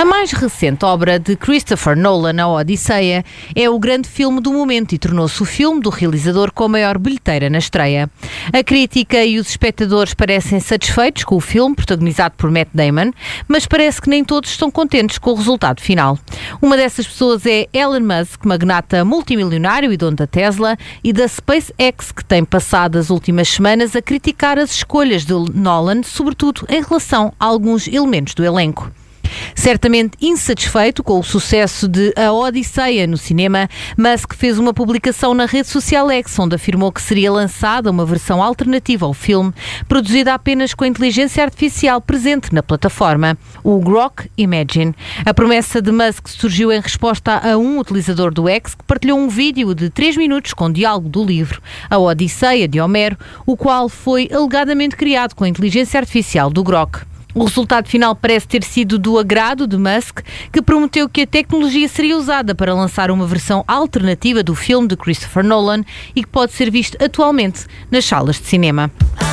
A mais recente obra de Christopher Nolan, A Odisseia, é o grande filme do momento e tornou-se o filme do realizador com a maior bilheteira na estreia. A crítica e os espectadores parecem satisfeitos com o filme, protagonizado por Matt Damon, mas parece que nem todos estão contentes com o resultado final. Uma dessas pessoas é Elon Musk, magnata multimilionário e dono da Tesla e da SpaceX, que tem passado as últimas semanas a criticar as escolhas de Nolan, sobretudo em relação a alguns elementos do elenco. Certamente insatisfeito com o sucesso de A Odisseia no cinema, Musk fez uma publicação na rede social X, onde afirmou que seria lançada uma versão alternativa ao filme, produzida apenas com a inteligência artificial presente na plataforma, o Grok Imagine. A promessa de Musk surgiu em resposta a um utilizador do X que partilhou um vídeo de 3 minutos com diálogo do livro A Odisseia de Homero, o qual foi alegadamente criado com a inteligência artificial do Grok. O resultado final parece ter sido do agrado de Musk, que prometeu que a tecnologia seria usada para lançar uma versão alternativa do filme de Christopher Nolan e que pode ser visto atualmente nas salas de cinema.